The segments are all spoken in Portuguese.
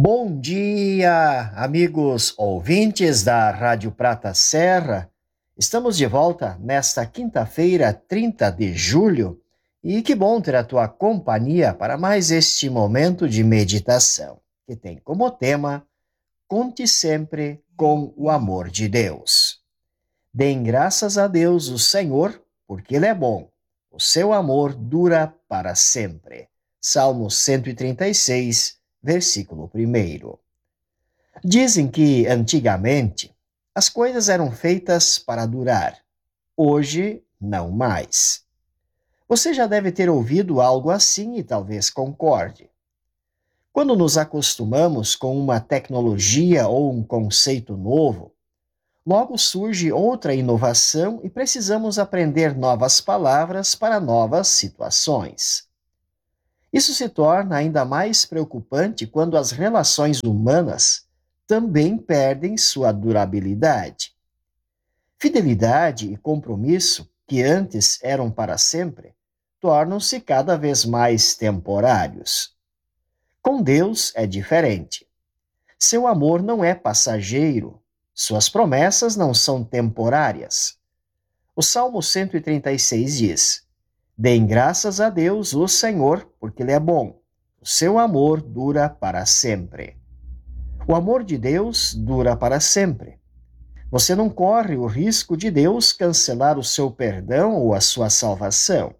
Bom dia, amigos ouvintes da Rádio Prata Serra. Estamos de volta nesta quinta-feira, 30 de julho, e que bom ter a tua companhia para mais este momento de meditação, que tem como tema Conte sempre com o amor de Deus. Deem graças a Deus, o Senhor, porque Ele é bom. O seu amor dura para sempre. Salmo 136, versículo 1. Dizem que, antigamente, as coisas eram feitas para durar. Hoje, não mais. Você já deve ter ouvido algo assim e talvez concorde. Quando nos acostumamos com uma tecnologia ou um conceito novo, logo surge outra inovação e precisamos aprender novas palavras para novas situações. Isso se torna ainda mais preocupante quando as relações humanas também perdem sua durabilidade. Fidelidade e compromisso, que antes eram para sempre, tornam-se cada vez mais temporários. Com Deus é diferente. Seu amor não é passageiro, suas promessas não são temporárias. O Salmo 136 diz: Deem graças a Deus, o Senhor, porque Ele é bom. O seu amor dura para sempre. O amor de Deus dura para sempre. Você não corre o risco de Deus cancelar o seu perdão ou a sua salvação.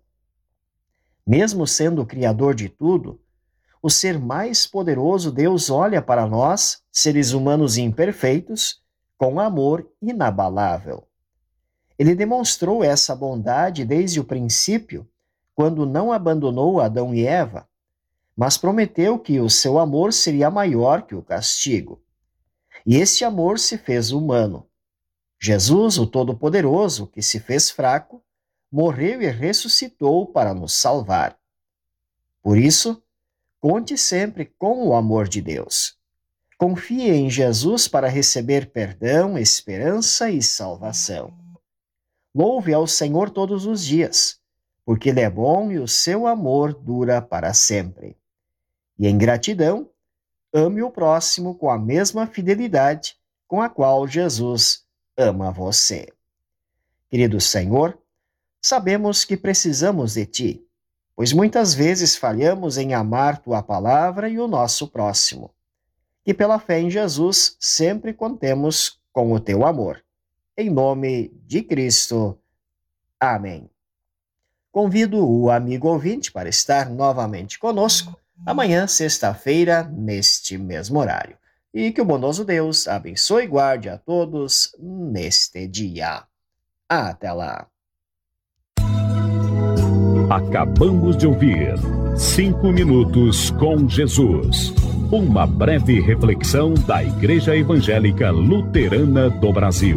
Mesmo sendo o Criador de tudo, o ser mais poderoso, Deus olha para nós, seres humanos imperfeitos, com amor inabalável. Ele demonstrou essa bondade desde o princípio, quando não abandonou Adão e Eva, mas prometeu que o seu amor seria maior que o castigo. E esse amor se fez humano. Jesus, o Todo-Poderoso, que se fez fraco, morreu e ressuscitou para nos salvar. Por isso, conte sempre com o amor de Deus. Confie em Jesus para receber perdão, esperança e salvação. Louve ao Senhor todos os dias, porque Ele é bom e o seu amor dura para sempre. E em gratidão, ame o próximo com a mesma fidelidade com a qual Jesus ama você. Querido Senhor, sabemos que precisamos de Ti, pois muitas vezes falhamos em amar Tua palavra e o nosso próximo. Que pela fé em Jesus sempre contemos com o Teu amor. Em nome de Cristo. Amém. Convido o amigo ouvinte para estar novamente conosco amanhã, sexta-feira, neste mesmo horário. E que o bondoso Deus abençoe e guarde a todos neste dia. Até lá. Acabamos de ouvir 5 minutos com Jesus. Uma breve reflexão da Igreja Evangélica Luterana do Brasil.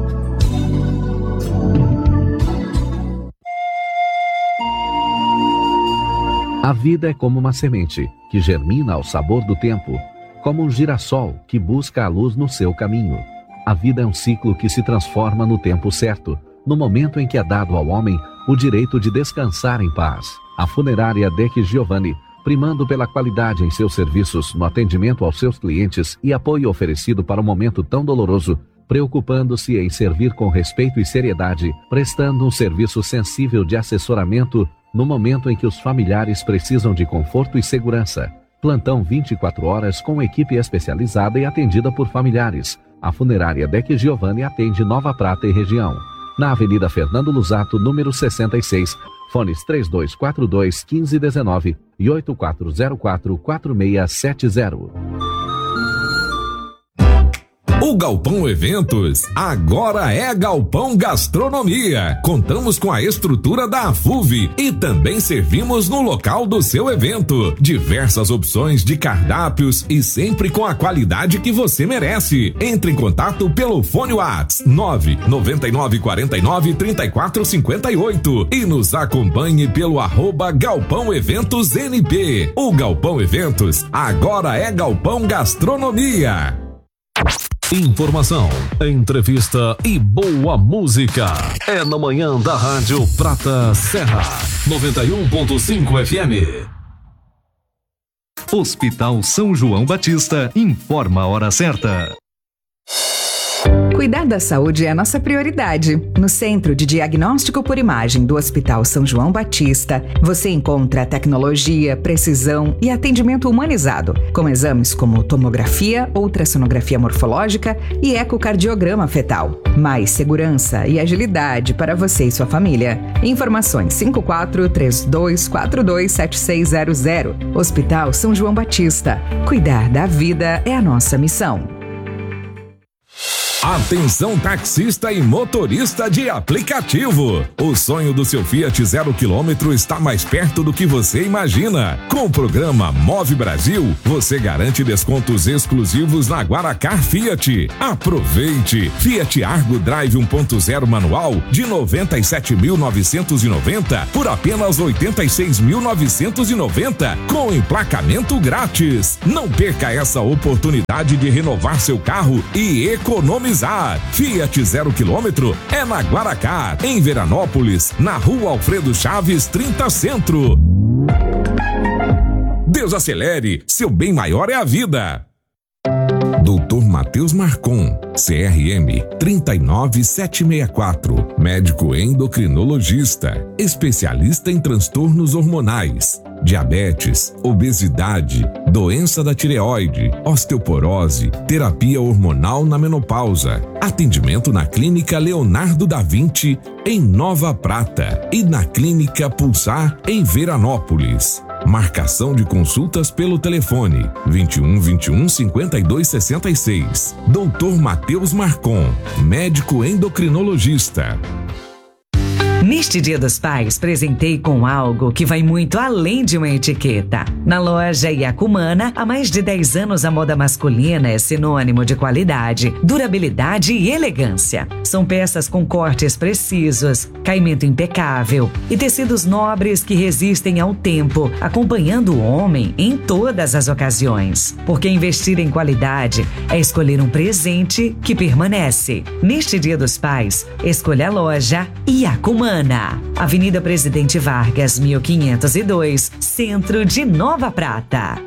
A vida é como uma semente que germina ao sabor do tempo, como um girassol que busca a luz no seu caminho. A vida é um ciclo que se transforma no tempo certo, no momento em que é dado ao homem o direito de descansar em paz. A funerária Deck Giovanni, primando pela qualidade em seus serviços, no atendimento aos seus clientes e apoio oferecido para um momento tão doloroso, preocupando-se em servir com respeito e seriedade, prestando um serviço sensível de assessoramento no momento em que os familiares precisam de conforto e segurança. Plantão 24 horas com equipe especializada e atendida por familiares. A funerária Deck Giovanni atende Nova Prata e região. Na Avenida Fernando Luzato, número 66, fones 3242-1519 e 8404-4670. O Galpão Eventos agora é Galpão Gastronomia. Contamos com a estrutura da AFUV e também servimos no local do seu evento. Diversas opções de cardápios e sempre com a qualidade que você merece. Entre em contato pelo fone WhatsApp 999493458 e nos acompanhe pelo @Galpão Eventos NP. O Galpão Eventos agora é Galpão Gastronomia. Informação, entrevista e boa música. É na manhã da Rádio Prata Serra, 91.5 FM. Hospital São João Batista informa a hora certa. Cuidar da saúde é a nossa prioridade. No Centro de Diagnóstico por Imagem do Hospital São João Batista, você encontra tecnologia, precisão e atendimento humanizado, com exames como tomografia, ultrassonografia morfológica e ecocardiograma fetal. Mais segurança e agilidade para você e sua família. Informações 5432427600. Hospital São João Batista. Cuidar da vida é a nossa missão. Atenção taxista e motorista de aplicativo. O sonho do seu Fiat 0 km está mais perto do que você imagina. Com o programa Move Brasil, você garante descontos exclusivos na Guaracar Fiat. Aproveite! Fiat Argo Drive 1.0 manual de 97.990 por apenas 86.990 com emplacamento grátis. Não perca essa oportunidade de renovar seu carro e economizar. Fiat 0 km é na Guaracar, em Veranópolis, na Rua Alfredo Chaves 30 Centro. Desacelere, seu bem maior é a vida. Dr. Matheus Marcon, CRM 39764, médico endocrinologista, especialista em transtornos hormonais, diabetes, obesidade, doença da tireoide, osteoporose, terapia hormonal na menopausa. Atendimento na Clínica Leonardo da Vinci, em Nova Prata, e na Clínica Pulsar, em Veranópolis. Marcação de consultas pelo telefone 21 21 52 66. Dr. Matheus Marcon, médico endocrinologista. Neste Dia dos Pais, presentei com algo que vai muito além de uma etiqueta. Na loja Iacumana, há mais de 10 anos a moda masculina é sinônimo de qualidade, durabilidade e elegância. São peças com cortes precisos, caimento impecável e tecidos nobres que resistem ao tempo, acompanhando o homem em todas as ocasiões. Porque investir em qualidade é escolher um presente que permanece. Neste Dia dos Pais, escolha a loja Iacumana. Avenida Presidente Vargas, 1502, Centro de Nova Prata.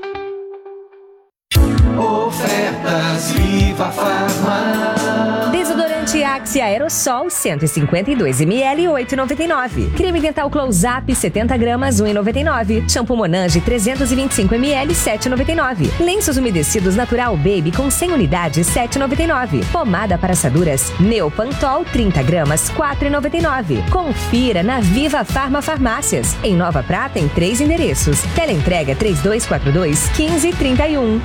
Ofertas Viva Farma. Desodorante Axe Aerosol 152 ml 8,99. Creme dental Close-Up 70 gramas 1,99. Shampoo Monange 325 ml 7,99. Lenços umedecidos Natural Baby com 100 unidades 7,99. Pomada para assaduras Neopantol 30 gramas 4,99. Confira na Viva Farma Farmácias. Em Nova Prata em 3 endereços. Teleentrega 3242 1531.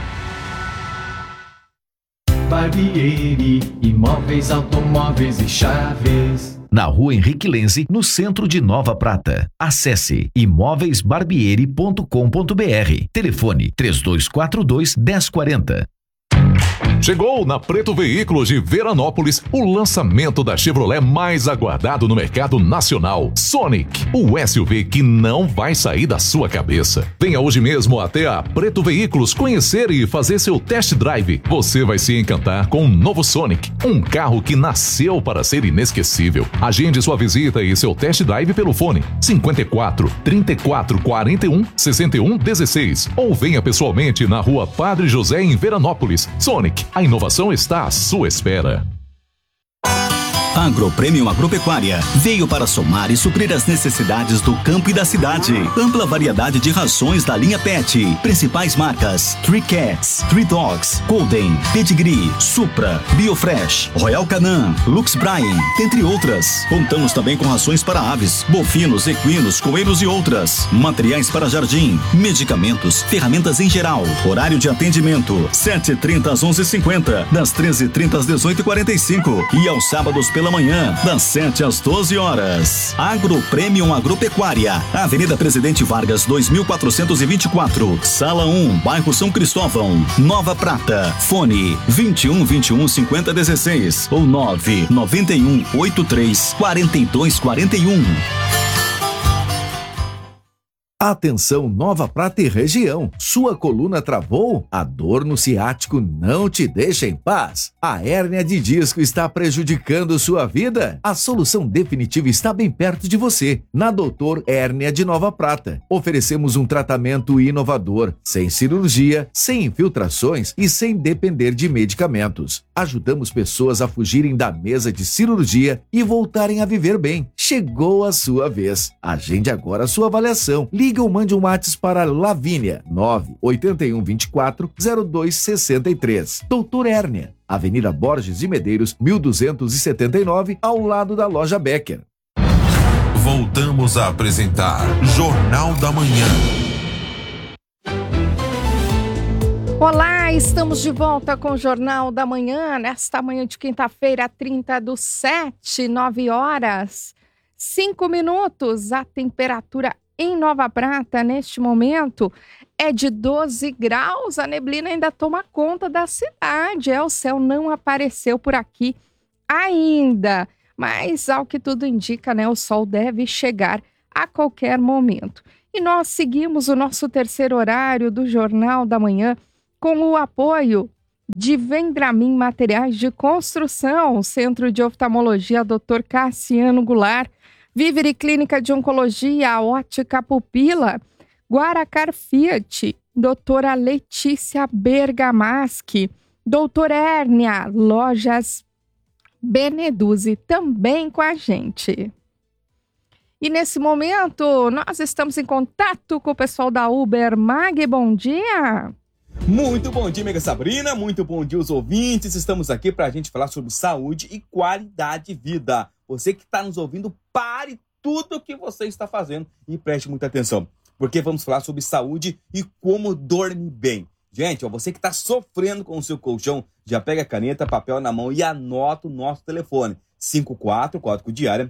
Barbieri, imóveis, automóveis e chaves. Na Rua Henrique Lenze, no centro de Nova Prata. Acesse imóveisbarbieri.com.br. Telefone 3242-1040. Chegou na Preto Veículos de Veranópolis o lançamento da Chevrolet mais aguardado no mercado nacional, Sonic, o SUV que não vai sair da sua cabeça. Venha hoje mesmo até a Preto Veículos conhecer e fazer seu test drive. Você vai se encantar com o novo Sonic, um carro que nasceu para ser inesquecível. Agende sua visita e seu test drive pelo fone 54 34 41 61 16 ou venha pessoalmente na Rua Padre José em Veranópolis. Sonic, a inovação está à sua espera. Agropremium Agropecuária veio para somar e suprir as necessidades do campo e da cidade. Ampla variedade de rações da linha Pet. Principais marcas: Three Cats, Three Dogs, Golden, Pedigree, Supra, Biofresh, Royal Canin, Lux Brine, entre outras. Contamos também com rações para aves, bovinos, equinos, coelhos e outras. Materiais para jardim, medicamentos, ferramentas em geral. Horário de atendimento: 7h30 às 11h50, das 13h30 às 18h45 e aos sábados pela manhã, das 7 às 12 horas. Agropremium Agropecuária, Avenida Presidente Vargas 2424, Sala 1, Bairro São Cristóvão, Nova Prata. Fone 21 21 50 16 ou 9 91 83 42 41. Atenção Nova Prata e região, sua coluna travou? A dor no ciático não te deixa em paz? A hérnia de disco está prejudicando sua vida? A solução definitiva está bem perto de você, na Doutor Hérnia de Nova Prata. Oferecemos um tratamento inovador, sem cirurgia, sem infiltrações e sem depender de medicamentos. Ajudamos pessoas a fugirem da mesa de cirurgia e voltarem a viver bem. Chegou a sua vez. Agende agora a sua avaliação. Liga ou mande um WhatsApp para Lavínia 981240263. Doutor Hérnia, Avenida Borges de Medeiros, 1279, ao lado da Loja Becker. Voltamos a apresentar Jornal da Manhã. Olá, estamos de volta com o Jornal da Manhã, nesta manhã de quinta-feira, 30/7, 9h05. A temperatura em Nova Prata, neste momento, é de 12 graus. A neblina ainda toma conta da cidade. O céu não apareceu por aqui ainda. Mas, ao que tudo indica, o sol deve chegar a qualquer momento. E nós seguimos o nosso terceiro horário do Jornal da Manhã com o apoio de Vendramin Materiais de Construção, Centro de Oftalmologia Dr. Cassiano Goulart, Vivere Clínica de Oncologia, Ótica Pupila, Guaracar Fiat, doutora Letícia Bergamaschi, doutor Hérnia, Lojas Beneduzzi, também com a gente. E nesse momento, nós estamos em contato com o pessoal da Ubermag. Bom dia! Muito bom dia, amiga Sabrina, muito bom dia os ouvintes. Estamos aqui para a gente falar sobre saúde e qualidade de vida. Você que está nos ouvindo, pare tudo o que você está fazendo e preste muita atenção, porque vamos falar sobre saúde e como dormir bem. Gente, você que está sofrendo com o seu colchão, já pega a caneta, papel na mão e anota o nosso telefone. 54, código de área,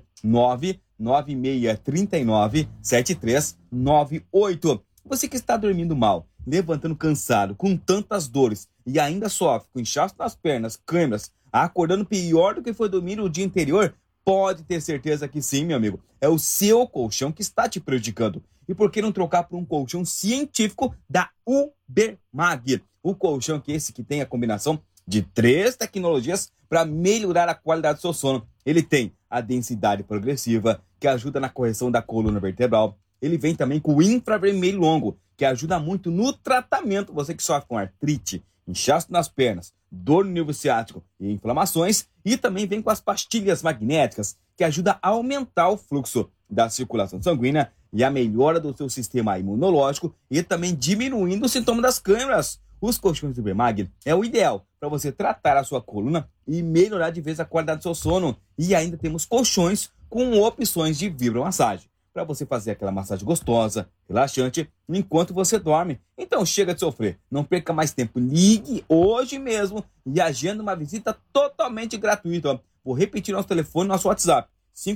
996397398. Você que está dormindo mal, levantando cansado, com tantas dores e ainda sofre com inchaço nas pernas, câimbras, acordando pior do que foi dormir o dia anterior, pode ter certeza que sim, meu amigo. É o seu colchão que está te prejudicando. E por que não trocar por um colchão científico da Ubermag? O colchão que tem a combinação de 3 tecnologias para melhorar a qualidade do seu sono. Ele tem a densidade progressiva, que ajuda na correção da coluna vertebral. Ele vem também com o infravermelho longo, que ajuda muito no tratamento. Você que sofre com artrite, inchaço nas pernas, dor no nervo ciático e inflamações. E também vem com as pastilhas magnéticas, que ajuda a aumentar o fluxo da circulação sanguínea e a melhora do seu sistema imunológico e também diminuindo o sintoma das câimbras. Os colchões do Ubermag é o ideal para você tratar a sua coluna e melhorar de vez a qualidade do seu sono. E ainda temos colchões com opções de vibromassagem, para você fazer aquela massagem gostosa, relaxante, enquanto você dorme. Então chega de sofrer, não perca mais tempo, ligue hoje mesmo e agenda uma visita totalmente gratuita. Vou repetir nosso telefone, nosso WhatsApp,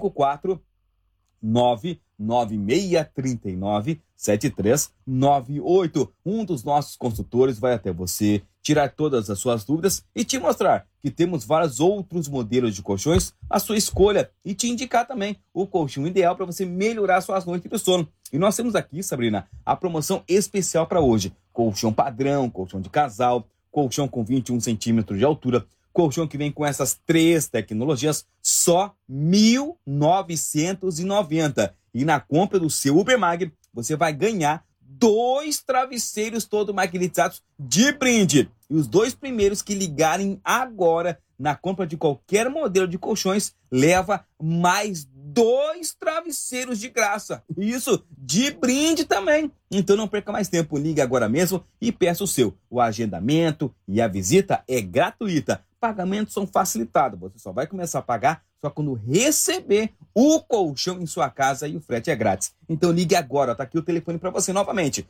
549-9639-7398. Um dos nossos consultores vai até você, tirar todas as suas dúvidas e te mostrar que temos vários outros modelos de colchões à sua escolha e te indicar também o colchão ideal para você melhorar suas noites de sono. E nós temos aqui, Sabrina, a promoção especial para hoje. Colchão padrão, colchão de casal, colchão com 21 centímetros de altura, colchão que vem com essas 3 tecnologias, só R$ 1.990. E na compra do seu Ubermag, você vai ganhar 2 travesseiros todo magnetizados de brinde. E os 2 primeiros que ligarem agora na compra de qualquer modelo de colchões, leva mais 2 travesseiros de graça. Isso de brinde também. Então não perca mais tempo, ligue agora mesmo e peça o seu. O agendamento e a visita é gratuita. Pagamentos são facilitados. Você só vai começar a pagar só quando receber o colchão em sua casa e o frete é grátis. Então ligue agora, tá aqui o telefone para você novamente.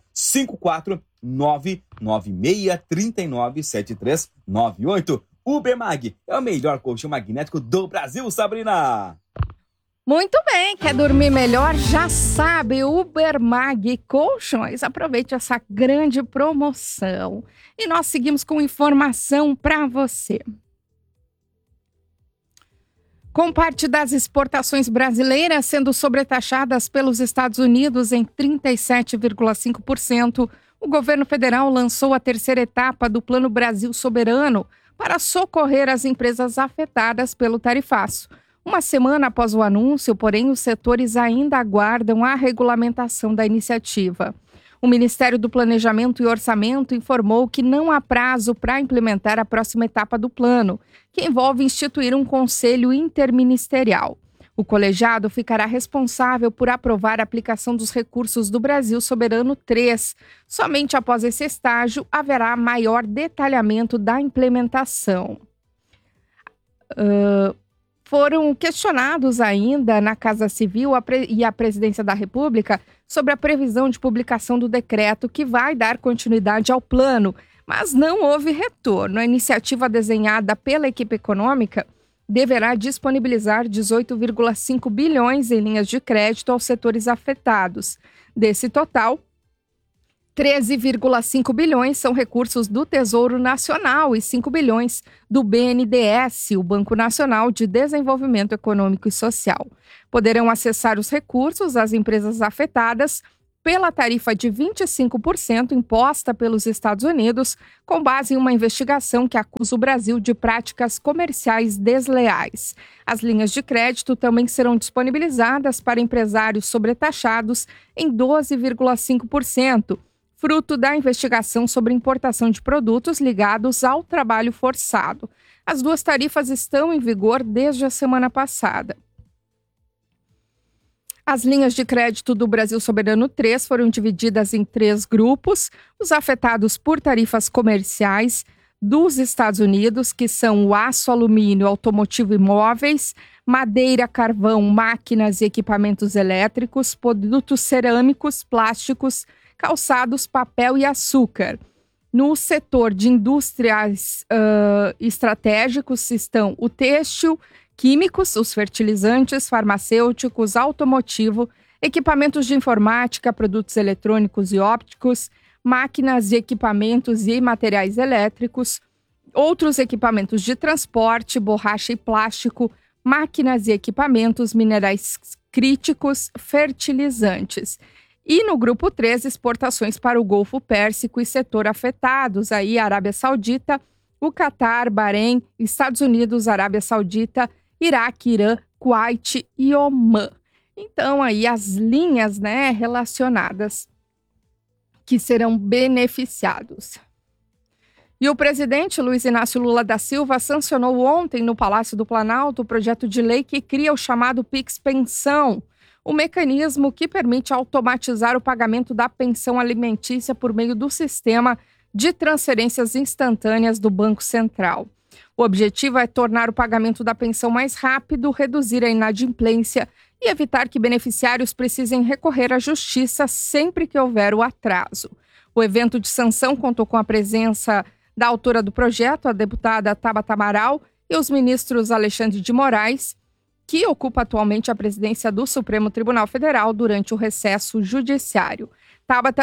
549-9639-7398. Ubermag é o melhor colchão magnético do Brasil, Sabrina! Muito bem, quer dormir melhor? Já sabe, Ubermag Colchões. Aproveite essa grande promoção. E nós seguimos com informação para você. Com parte das exportações brasileiras sendo sobretaxadas pelos Estados Unidos em 37,5%, o governo federal lançou a terceira etapa do Plano Brasil Soberano para socorrer as empresas afetadas pelo tarifaço. Uma semana após o anúncio, porém, os setores ainda aguardam a regulamentação da iniciativa. O Ministério do Planejamento e Orçamento informou que não há prazo para implementar a próxima etapa do plano, que envolve instituir um conselho interministerial. O colegiado ficará responsável por aprovar a aplicação dos recursos do Brasil Soberano 3. Somente após esse estágio haverá maior detalhamento da implementação. Foram questionados ainda na Casa Civil e a Presidência da República sobre a previsão de publicação do decreto que vai dar continuidade ao plano, mas não houve retorno. A iniciativa desenhada pela equipe econômica deverá disponibilizar 18,5 bilhões em linhas de crédito aos setores afetados. Desse total, 13,5 bilhões são recursos do Tesouro Nacional e 5 bilhões do BNDES, o Banco Nacional de Desenvolvimento Econômico e Social. Poderão acessar os recursos as empresas afetadas pela tarifa de 25% imposta pelos Estados Unidos, com base em uma investigação que acusa o Brasil de práticas comerciais desleais. As linhas de crédito também serão disponibilizadas para empresários sobretaxados em 12,5%. Fruto da investigação sobre importação de produtos ligados ao trabalho forçado. As duas tarifas estão em vigor desde a semana passada. As linhas de crédito do Brasil Soberano 3 foram divididas em 3 grupos, os afetados por tarifas comerciais dos Estados Unidos, que são o aço, alumínio, automotivo e móveis, madeira, carvão, máquinas e equipamentos elétricos, produtos cerâmicos, plásticos, calçados, papel e açúcar. No setor de indústrias estratégicos estão o têxtil, químicos, os fertilizantes, farmacêuticos, automotivo, equipamentos de informática, produtos eletrônicos e ópticos, máquinas e equipamentos e materiais elétricos, outros equipamentos de transporte, borracha e plástico, máquinas e equipamentos, minerais críticos, fertilizantes. E no grupo 3, exportações para o Golfo Pérsico e setor afetados, aí Arábia Saudita, o Catar, Bahrein, Estados Unidos, Arábia Saudita, Iraque, Irã, Kuwait e Omã. Então, aí as linhas, relacionadas que serão beneficiados. E o presidente Luiz Inácio Lula da Silva sancionou ontem no Palácio do Planalto o projeto de lei que cria o chamado Pix Pensão, o mecanismo que permite automatizar o pagamento da pensão alimentícia por meio do sistema de transferências instantâneas do Banco Central. O objetivo é tornar o pagamento da pensão mais rápido, reduzir a inadimplência e evitar que beneficiários precisem recorrer à justiça sempre que houver o atraso. O evento de sanção contou com a presença da autora do projeto, a deputada Tabata Amaral, e os ministros Alexandre de Moraes, que ocupa atualmente a presidência do Supremo Tribunal Federal durante o recesso judiciário. Tabata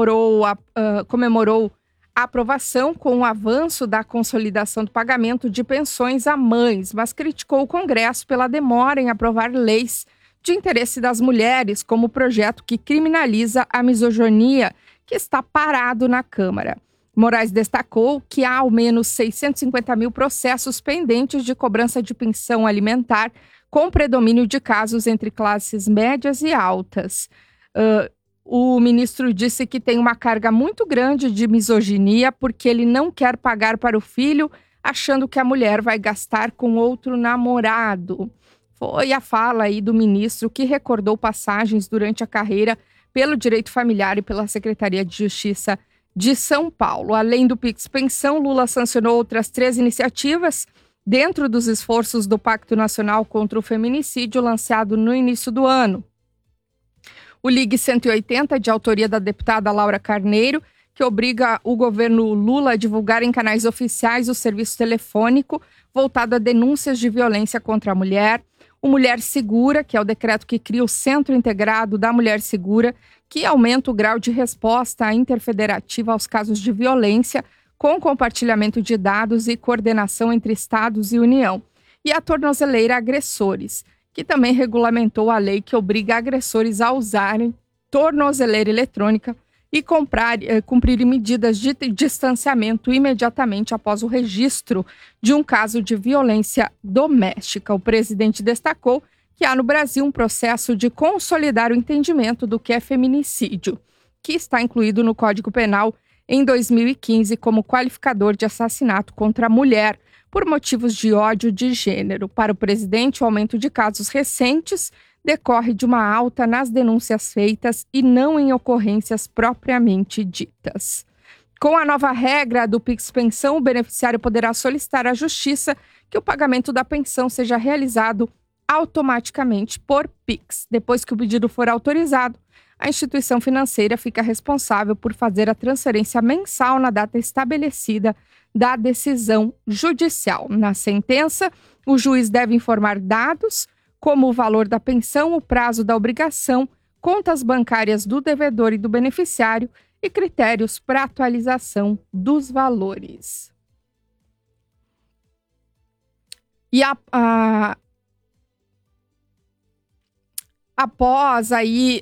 comemorou a aprovação com o avanço da consolidação do pagamento de pensões a mães, mas criticou o Congresso pela demora em aprovar leis de interesse das mulheres, como o projeto que criminaliza a misoginia, que está parado na Câmara. Moraes destacou que há ao menos 650 mil processos pendentes de cobrança de pensão alimentar, com predomínio de casos entre classes médias e altas. O ministro disse que tem uma carga muito grande de misoginia porque ele não quer pagar para o filho, achando que a mulher vai gastar com outro namorado. Foi a fala aí do ministro, que recordou passagens durante a carreira pelo Direito Familiar e pela Secretaria de Justiça de São Paulo. Além do Pix Pensão, Lula sancionou outras 3 iniciativas dentro dos esforços do Pacto Nacional contra o Feminicídio, lançado no início do ano. O Ligue 180, de autoria da deputada Laura Carneiro, que obriga o governo Lula a divulgar em canais oficiais o serviço telefônico voltado a denúncias de violência contra a mulher. O Mulher Segura, que é o decreto que cria o Centro Integrado da Mulher Segura, que aumenta o grau de resposta interfederativa aos casos de violência, com compartilhamento de dados e coordenação entre estados e União. e a tornozeleira agressores, que também regulamentou a lei que obriga agressores a usarem tornozeleira eletrônica e cumprirem medidas de distanciamento imediatamente após o registro de um caso de violência doméstica. O presidente destacou que há no Brasil um processo de consolidar o entendimento do que é feminicídio, que está incluído no Código Penal em 2015 como qualificador de assassinato contra a mulher por motivos de ódio de gênero. Para o presidente, o aumento de casos recentes decorre de uma alta nas denúncias feitas e não em ocorrências propriamente ditas. Com a nova regra do Pix Pensão, o beneficiário poderá solicitar à Justiça que o pagamento da pensão seja realizado automaticamente por Pix. Depois que o pedido for autorizado, a instituição financeira fica responsável por fazer a transferência mensal na data estabelecida da decisão judicial. Na sentença, o juiz deve informar dados como o valor da pensão, o prazo da obrigação, contas bancárias do devedor e do beneficiário e critérios para atualização dos valores. E após aí,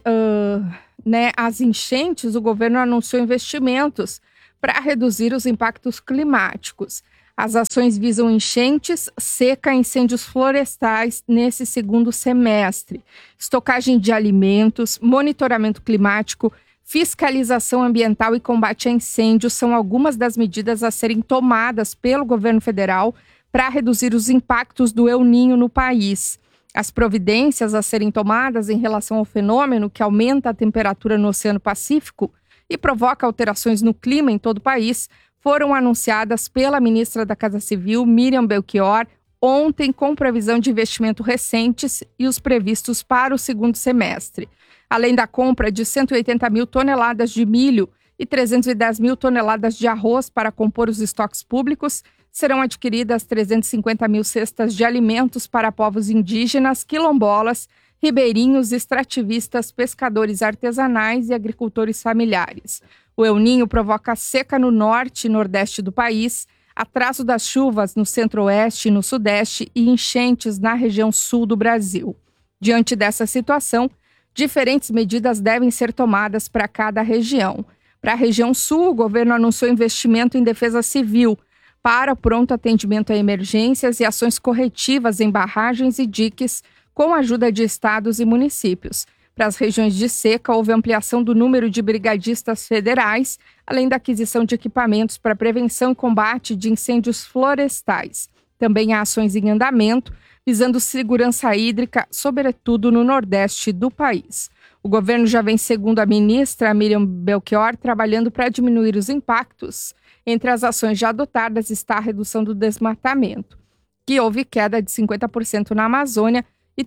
as enchentes, o governo anunciou investimentos para reduzir os impactos climáticos. As ações visam enchentes, seca e incêndios florestais nesse segundo semestre. Estocagem de alimentos, monitoramento climático, fiscalização ambiental e combate a incêndios são algumas das medidas a serem tomadas pelo governo federal para reduzir os impactos do El Niño no país. As providências a serem tomadas em relação ao fenômeno que aumenta a temperatura no Oceano Pacífico e provoca alterações no clima em todo o país foram anunciadas pela ministra da Casa Civil, Miriam Belchior, ontem com previsão de investimento recentes e os previstos para o segundo semestre. Além da compra de 180 mil toneladas de milho e 310 mil toneladas de arroz para compor os estoques públicos, serão adquiridas 350 mil cestas de alimentos para povos indígenas, quilombolas, ribeirinhos, extrativistas, pescadores artesanais e agricultores familiares. O El Niño provoca seca no norte e nordeste do país, atraso das chuvas no centro-oeste e no sudeste e enchentes na região sul do Brasil. Diante dessa situação, diferentes medidas devem ser tomadas para cada região. Para a região sul, o governo anunciou investimento em defesa civil para pronto atendimento a emergências e ações corretivas em barragens e diques com a ajuda de estados e municípios. Para as regiões de seca, houve ampliação do número de brigadistas federais, além da aquisição de equipamentos para prevenção e combate de incêndios florestais. Também há ações em andamento, visando segurança hídrica, sobretudo no nordeste do país. O governo já vem, segundo a ministra Miriam Belchior, trabalhando para diminuir os impactos. Entre as ações já adotadas está a redução do desmatamento, que houve queda de 50% na Amazônia e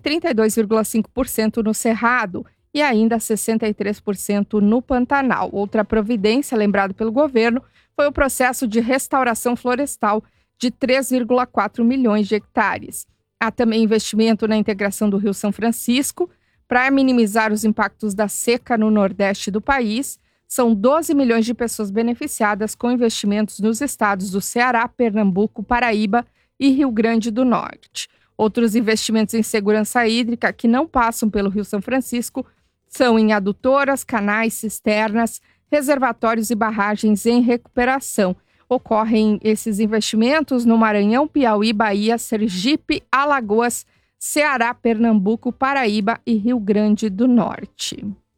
32,5% no Cerrado e ainda 63% no Pantanal. Outra providência lembrada pelo governo foi o processo de restauração florestal de 3,4 milhões de hectares. Há também investimento na integração do Rio São Francisco para minimizar os impactos da seca no nordeste do país. São 12 milhões de pessoas beneficiadas com investimentos nos estados do Ceará, Pernambuco, Paraíba e Rio Grande do Norte. Outros investimentos em segurança hídrica que não passam pelo Rio São Francisco são em adutoras, canais, cisternas, reservatórios e barragens em recuperação. Ocorrem esses investimentos no Maranhão, Piauí, Bahia, Sergipe, Alagoas, Ceará, Pernambuco, Paraíba e Rio Grande do Norte.